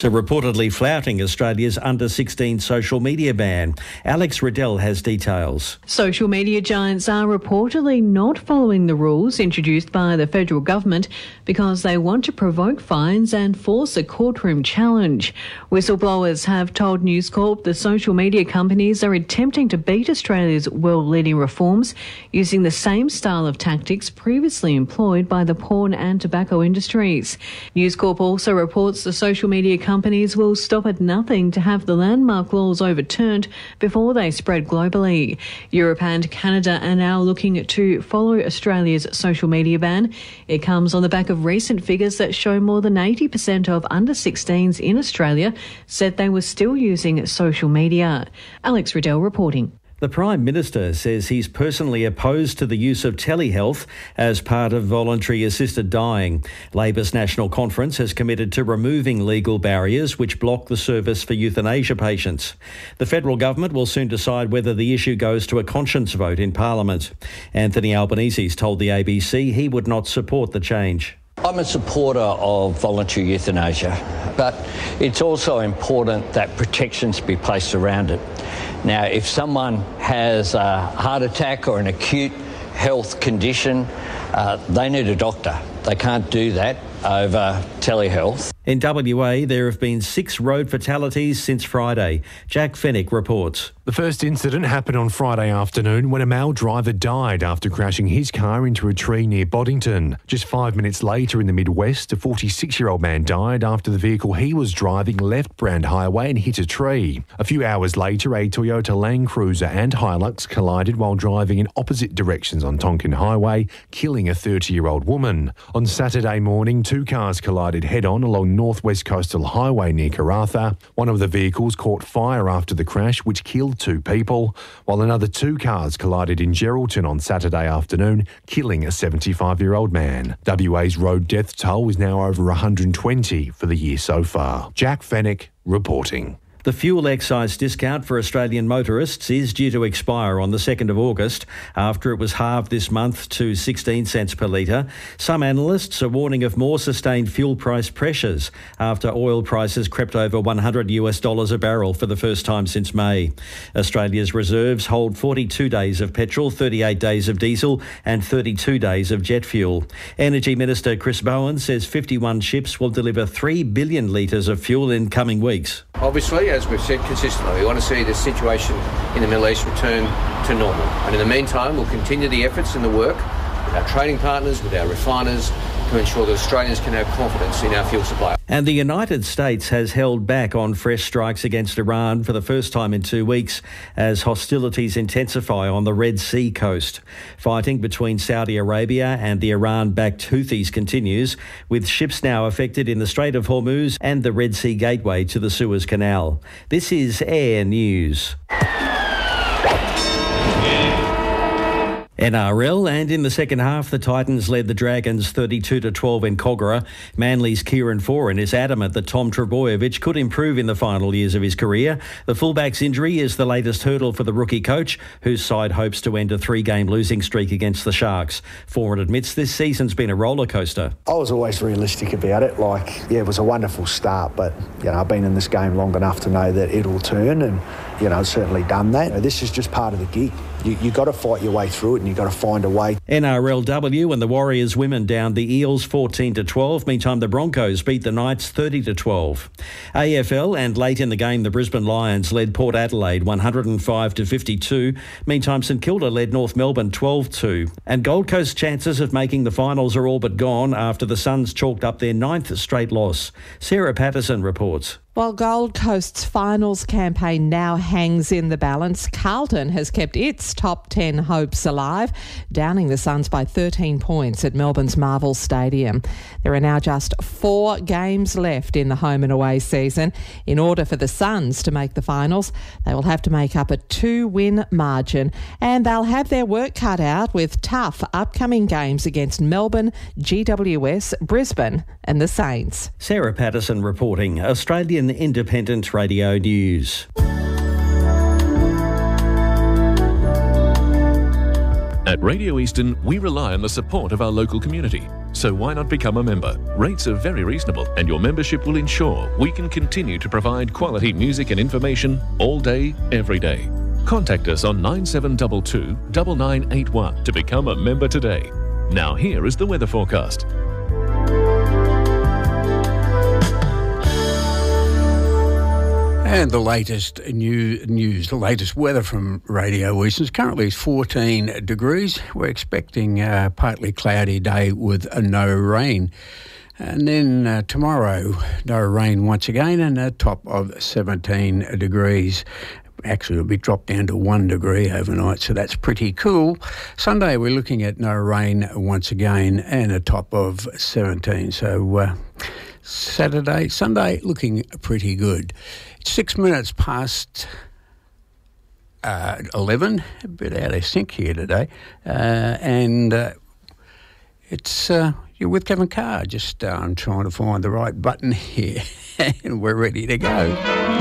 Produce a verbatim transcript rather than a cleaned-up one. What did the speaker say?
to reportedly flouting Australia's under sixteen social media ban. Alex Riddell has details. Social media giants are reportedly not following the rules introduced by the federal government because they want to provoke fines and force a courtroom challenge. Whistleblowers have told News Corp the social media companies are attempting to beat Australia's world-leading reforms using the same style of tactics previously employed by the porn and tobacco industries. News Corp also reports the social media companies Companies will stop at nothing to have the landmark laws overturned before they spread globally. Europe and Canada are now looking to follow Australia's social media ban. It comes on the back of recent figures that show more than eighty percent of under sixteens in Australia said they were still using social media. Alex Riddell reporting. The Prime Minister says he's personally opposed to the use of telehealth as part of voluntary assisted dying. Labor's National Conference has committed to removing legal barriers which block the service for euthanasia patients. The federal government will soon decide whether the issue goes to a conscience vote in Parliament. Anthony Albanese's told the A B C he would not support the change. I'm a supporter of voluntary euthanasia, but it's also important that protections be placed around it. Now, if someone has a heart attack or an acute health condition, uh, they need a doctor. They can't do that over telehealth. In W A, there have been six road fatalities since Friday. Jack Fennick reports. The first incident happened on Friday afternoon when a male driver died after crashing his car into a tree near Boddington. Just five minutes later in the Midwest, a forty-six-year-old man died after the vehicle he was driving left Brand Highway and hit a tree. A few hours later, a Toyota Land Cruiser and Hilux collided while driving in opposite directions on Tonkin Highway, killing a thirty-year-old woman. On Saturday morning, two cars collided head-on along Northwest Coastal Highway near Karratha. One of the vehicles caught fire after the crash, which killed two people, while another two cars collided in Geraldton on Saturday afternoon, killing a seventy-five-year-old man. W A's road death toll is now over one hundred twenty for the year so far. Jack Fennick reporting. The fuel excise discount for Australian motorists is due to expire on the second of August after it was halved this month to sixteen cents per litre. Some analysts are warning of more sustained fuel price pressures after oil prices crept over one hundred US dollars a barrel for the first time since May. Australia's reserves hold forty-two days of petrol, thirty-eight days of diesel and thirty-two days of jet fuel. Energy Minister Chris Bowen says fifty-one ships will deliver three billion litres of fuel in coming weeks. Obviously, as we've said consistently, we want to see the situation in the Middle East return to normal. And in the meantime, we'll continue the efforts and the work with our trading partners, with our refiners, to ensure that Australians can have confidence in our fuel supply. And the United States has held back on fresh strikes against Iran for the first time in two weeks as hostilities intensify on the Red Sea coast. Fighting between Saudi Arabia and the Iran-backed Houthis continues, with ships now affected in the Strait of Hormuz and the Red Sea gateway to the Suez Canal. This is Air News. N R L, and in the second half, the Titans led the Dragons thirty-two to twelve in Kogarah. Manly's Kieran Foran is adamant that Tom Trbojevic could improve in the final years of his career. The fullback's injury is the latest hurdle for the rookie coach, whose side hopes to end a three-game losing streak against the Sharks. Foran admits this season's been a roller coaster. I was always realistic about it. Like, yeah, it was a wonderful start, but, you know, I've been in this game long enough to know that it'll turn, and, you know, certainly done that. This is just part of the gig. You, you got to fight your way through it, and you got to find a way. N R L W and the Warriors women downed the Eels fourteen to twelve. Meantime, the Broncos beat the Knights thirty to twelve. A F L, and late in the game, the Brisbane Lions led Port Adelaide one hundred five to fifty-two. Meantime, St Kilda led North Melbourne twelve two. And Gold Coast's chances of making the finals are all but gone after the Suns chalked up their ninth straight loss. Sarah Patterson reports. While Gold Coast's finals campaign now hangs in the balance, Carlton has kept its top ten hopes alive, downing the Suns by thirteen points at Melbourne's Marvel Stadium. There are now just four games left in the home and away season. In order for the Suns to make the finals, they will have to make up a two-win margin, and they'll have their work cut out with tough upcoming games against Melbourne, G W S, Brisbane and the Saints. Sarah Patterson reporting. Australian Independent Radio News. At Radio Eastern, we rely on the support of our local community. So why not become a member? Rates are very reasonable and your membership will ensure we can continue to provide quality music and information all day, every day. Contact us on nine seven two two, nine nine eight one to become a member today. Now here is the weather forecast. And the latest new news, the latest weather from Radio Eastern. Currently it's fourteen degrees. We're expecting a partly cloudy day with a no rain. And then uh, tomorrow, no rain once again and a top of seventeen degrees. Actually, it'll be dropped down to one degree overnight, so that's pretty cool. Sunday, we're looking at no rain once again and a top of seventeen. So uh, Saturday, Sunday, looking pretty good. It's six minutes past uh, eleven, a bit out of sync here today. Uh, and uh, it's uh, you're with Kevin Carr. Just uh, I'm trying to find the right button here, and we're ready to go.